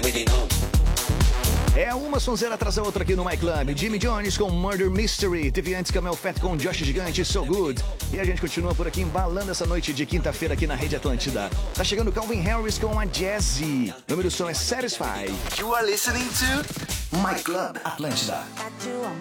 É uma sonzeira atrás da outra aqui no My Club. Jimmy Jones com Murder Mystery. Teve antes Camel Fat com Josh Gigante, So Good. E a gente continua por aqui embalando essa noite de quinta-feira aqui na Rede Atlântida. Tá chegando Calvin Harris com a Jazzy. O número do som é Satisfy. You are listening to My Club Atlântida.